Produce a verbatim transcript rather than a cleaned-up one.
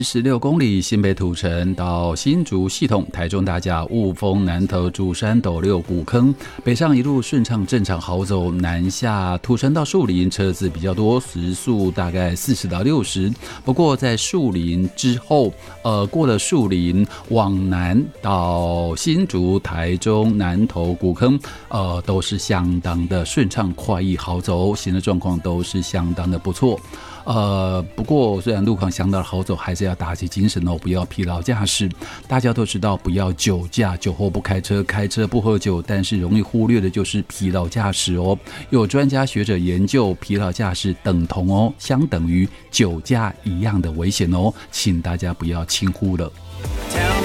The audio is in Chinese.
十六公里，新北土城到新竹系统，台中大甲雾峰南投竹山斗六古坑，北上一路顺畅正常好走，南下土城到树林车子比较多，时速大概四十到六十。不过在树林之后，呃，过了树林往南到新竹、台中、南投、古坑，呃，都是相当的顺畅、快意、好走，行的状况都是相当的不错。呃，不过虽然路况相当好走，还是要打起精神哦，不要疲劳驾驶。大家都知道，不要酒驾，酒后不开车，开车不喝酒，但是容易忽略的就是疲劳驾驶哦。有专家学者研究，疲劳驾驶等同哦，相等于酒驾一样的危险哦，请大家不要轻忽了。